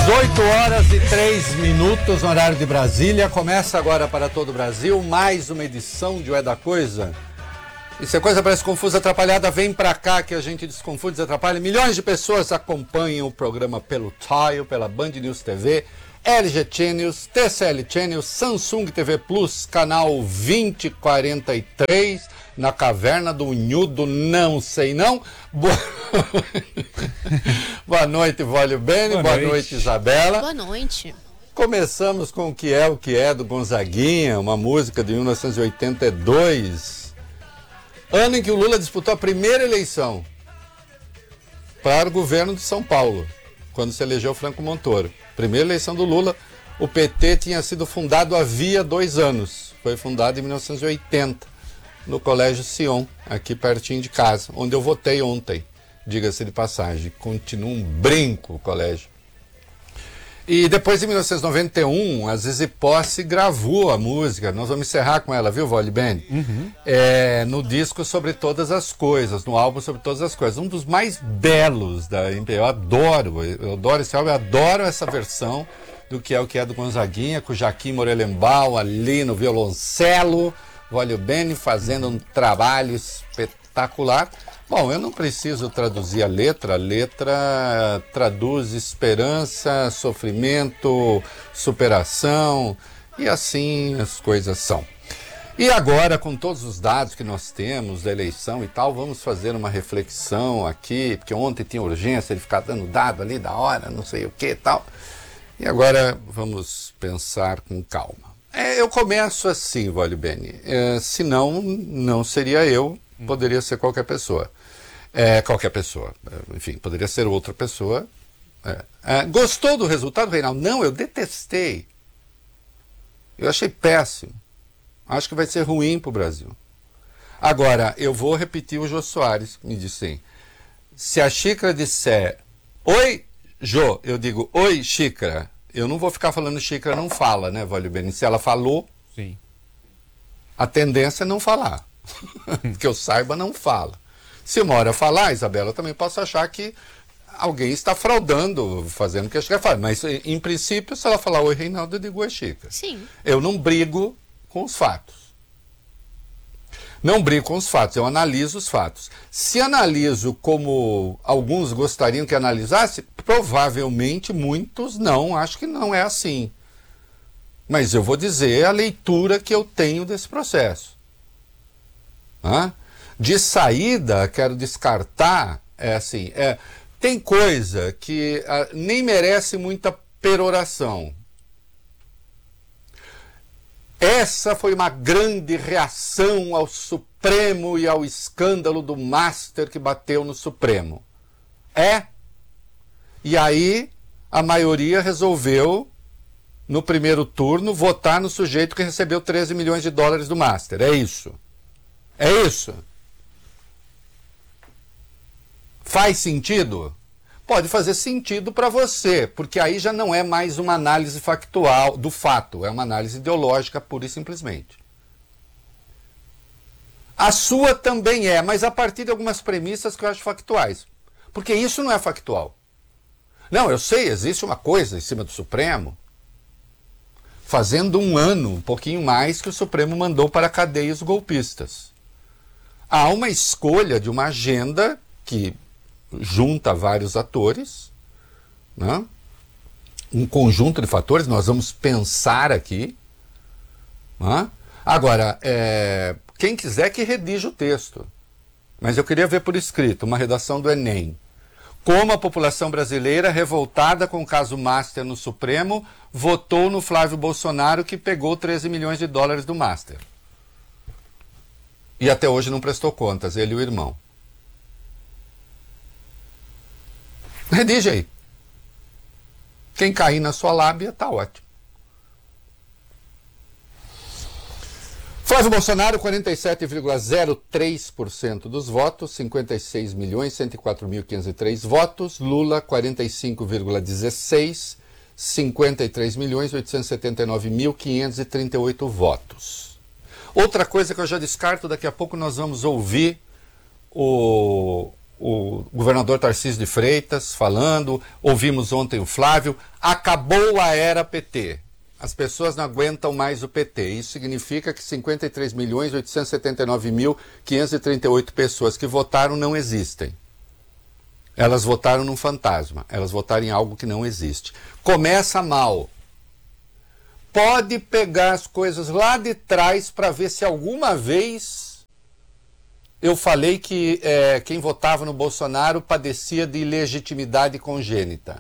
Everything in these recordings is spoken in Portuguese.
18h03, no horário de Brasília. Começa agora para todo o Brasil mais uma edição de O É da Coisa. E se a coisa parece confusa, atrapalhada, vem pra cá que a gente desconfunde, desatrapalha. Milhões de pessoas acompanham o programa pelo Tile, pela Band News TV, LG Channels, TCL Channels, Samsung TV Plus, canal 2043, na Caverna do Unhudo, não sei não. Boa noite, Vólio Bene, boa noite, Isabela. Boa noite. Começamos com o que é do Gonzaguinha, uma música de 1982, ano em que o Lula disputou a primeira eleição para o governo de São Paulo, quando se elegeu Franco Montoro. Primeira eleição do Lula, o PT tinha sido fundado havia 2 anos, foi fundado em 1980, no Colégio Sion, aqui pertinho de casa, onde eu votei ontem, diga-se de passagem. Continua um brinco o colégio. E depois, em 1991, a Zizi Posse gravou a música, nós vamos encerrar com ela, viu, Vólio Bene? No disco Sobre Todas as Coisas, no álbum Sobre Todas as Coisas, um dos mais belos da MP. Eu adoro esse álbum, eu adoro essa versão do que é do Gonzaguinha, com o Jaquim Morelenbaum ali no violoncelo, Vólio Bene fazendo um trabalho espetacular. Bom, eu não preciso traduzir a letra traduz esperança, sofrimento, superação, e assim as coisas são. E agora, com todos os dados que nós temos da eleição e tal, vamos fazer uma reflexão aqui, porque ontem tinha urgência de ficar dando dado ali da hora, não sei o que e tal, e agora vamos pensar com calma. Eu começo assim, Vólio Bene, senão não seria eu, poderia ser qualquer pessoa. Enfim, poderia ser outra pessoa. Gostou do resultado, Reinaldo? Não, eu detestei. Eu achei péssimo. Acho que vai ser ruim para o Brasil. Agora, eu vou repetir o Jô Soares, que me disse assim, se a Xícara disser, oi, Jô, eu digo, oi, Xícara. Eu não vou ficar falando Xícara não fala, né, Vólio Bene? Se ela falou, sim, a tendência é não falar. Que eu saiba, não fala. Se uma hora falar, Isabela, eu também posso achar que alguém está fraudando, fazendo o que a Xícara fala. Mas, em princípio, se ela falar oi, Reinaldo, eu digo oi, Xícara. Sim. Eu não brigo com os fatos. Não brigo com os fatos, eu analiso os fatos. Se analiso como alguns gostariam que analisasse, provavelmente muitos não, acho que não é assim. Mas eu vou dizer a leitura que eu tenho desse processo. De saída, quero descartar, tem coisa que nem merece muita peroração. Essa foi uma grande reação ao Supremo e ao escândalo do Master que bateu no Supremo. E aí a maioria resolveu, no primeiro turno, votar no sujeito que recebeu 13 milhões de dólares do Master. É isso. É isso. Faz sentido? Pode fazer sentido para você, porque aí já não é mais uma análise factual do fato, é uma análise ideológica pura e simplesmente. A sua também é, mas a partir de algumas premissas que eu acho factuais. Porque isso não é factual. Não, eu sei, existe uma coisa em cima do Supremo, fazendo um ano, um pouquinho mais, que o Supremo mandou para a cadeia os golpistas. Há uma escolha de uma agenda que junta vários atores, né? Um conjunto de fatores, nós vamos pensar aqui. Né? Agora, quem quiser que redija o texto, mas eu queria ver por escrito, uma redação do Enem. Como a população brasileira, revoltada com o caso Master no Supremo, votou no Flávio Bolsonaro, que pegou 13 milhões de dólares do Master. E até hoje não prestou contas, ele e o irmão. Redige aí. Quem cair na sua lábia, tá ótimo. Flávio Bolsonaro, 47,03% dos votos, 56.104.503 votos. Lula, 45,16%, 53.879.538 votos. Outra coisa que eu já descarto, daqui a pouco nós vamos ouvir o o governador Tarcísio de Freitas falando, ouvimos ontem o Flávio, acabou a era PT. As pessoas não aguentam mais o PT. Isso significa que 53.879.538 pessoas que votaram não existem. Elas votaram num fantasma. Elas votaram em algo que não existe. Começa mal. Pode pegar as coisas lá de trás para ver se alguma vez eu falei que quem votava no Bolsonaro padecia de ilegitimidade congênita.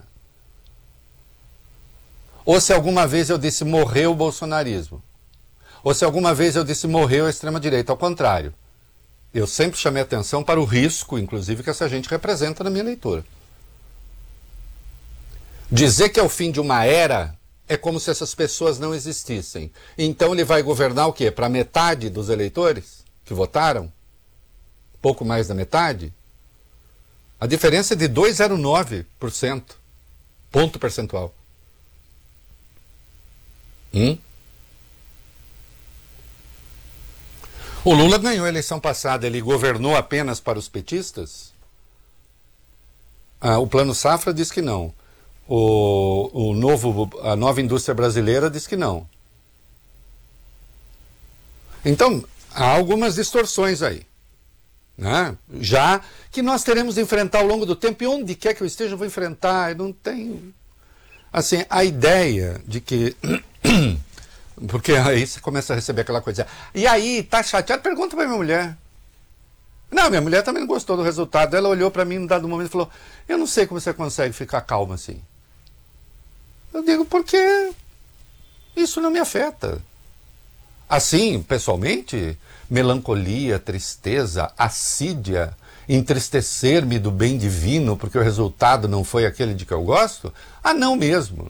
Ou se alguma vez eu disse morreu o bolsonarismo. Ou se alguma vez eu disse morreu a extrema-direita. Ao contrário. Eu sempre chamei atenção para o risco, inclusive, que essa gente representa na minha leitura. Dizer que é o fim de uma era é como se essas pessoas não existissem. Então ele vai governar o quê? Para metade dos eleitores que votaram? Pouco mais da metade? A diferença é de 2,09%. Ponto percentual. O Lula ganhou a eleição passada, ele governou apenas para os petistas? O Plano Safra diz que não. A nova indústria brasileira diz que não. Então, há algumas distorções aí. Né? Já que nós teremos de enfrentar ao longo do tempo, e onde quer que eu esteja, eu vou enfrentar, eu não tenho... Assim, a ideia de que... Porque aí você começa a receber aquela coisa. E aí, tá chateado? Pergunta pra minha mulher. Não, minha mulher também não gostou do resultado. Ela olhou pra mim num dado momento e falou: eu não sei como você consegue ficar calma assim. Eu digo, porque isso não me afeta. Assim, pessoalmente, melancolia, tristeza, assídia, entristecer-me do bem divino porque o resultado não foi aquele de que eu gosto? Ah, não mesmo.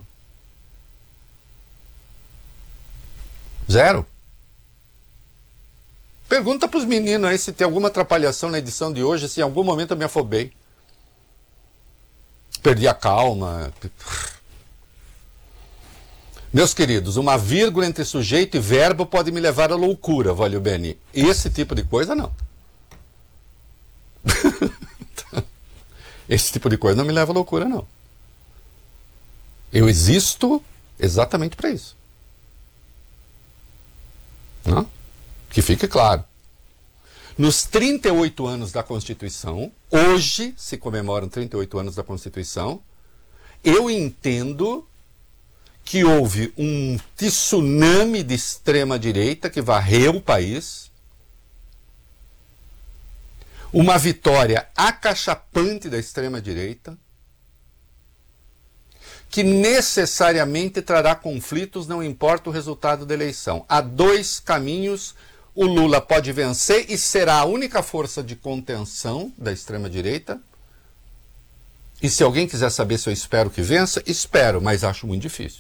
Zero. Pergunta para os meninos aí se tem alguma atrapalhação na edição de hoje, se em algum momento eu me afobei. Perdi a calma. Meus queridos, uma vírgula entre sujeito e verbo pode me levar à loucura, Valio Beni. Esse tipo de coisa, não. Esse tipo de coisa não me leva à loucura, não. Eu existo exatamente para isso. Não? Que fique claro. Nos 38 anos da Constituição, hoje se comemoram 38 anos da Constituição, eu entendo que houve um tsunami de extrema-direita que varreu o país, uma vitória acachapante da extrema-direita, que necessariamente trará conflitos, não importa o resultado da eleição. Há dois caminhos, o Lula pode vencer e será a única força de contenção da extrema-direita. E se alguém quiser saber se eu espero que vença, espero, mas acho muito difícil.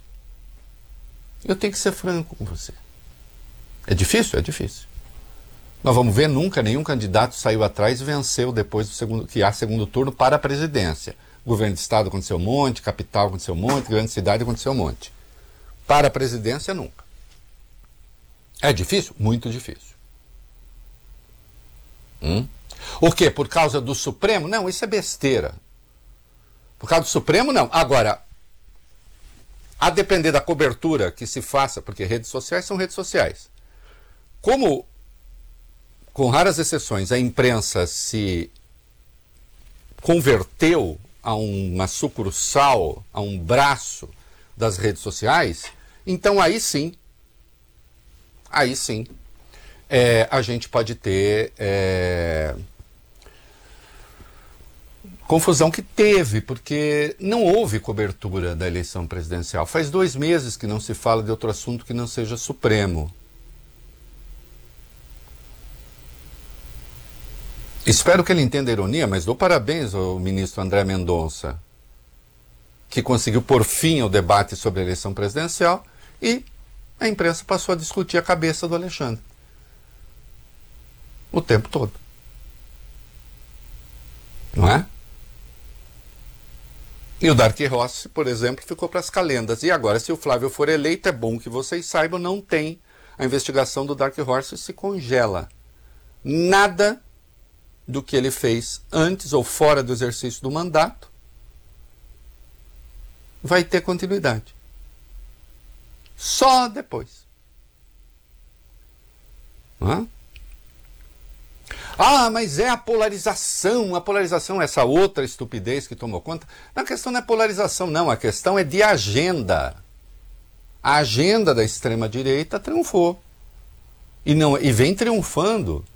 Eu tenho que ser franco com você. É difícil? É difícil. Nós vamos ver, nunca nenhum candidato saiu atrás e venceu depois que há segundo turno para a presidência. Governo de Estado aconteceu um monte, capital aconteceu um monte, grande cidade aconteceu um monte. Para a presidência, nunca. É difícil? Muito difícil. O quê? Por causa do Supremo? Não, isso é besteira. Por causa do Supremo, não. Agora, a depender da cobertura que se faça, porque redes sociais são redes sociais. Como, com raras exceções, a imprensa se converteu a uma sucursal, a um braço das redes sociais, então aí sim, a gente pode ter confusão que teve, porque não houve cobertura da eleição presidencial. Faz 2 meses que não se fala de outro assunto que não seja Supremo. Espero que ele entenda a ironia, mas dou parabéns ao ministro André Mendonça, que conseguiu pôr fim ao debate sobre a eleição presidencial e a imprensa passou a discutir a cabeça do Alexandre. O tempo todo. Não é? E o Dark Rossi, por exemplo, ficou para as calendas. E agora, se o Flávio for eleito, é bom que vocês saibam, não tem. A investigação do Dark Rossi se congela. Nada do que ele fez antes ou fora do exercício do mandato, vai ter continuidade. Só depois. Hã? Ah, mas é a polarização, essa outra estupidez que tomou conta. A questão não é polarização, não, a questão é de agenda. A agenda da extrema-direita triunfou. E vem triunfando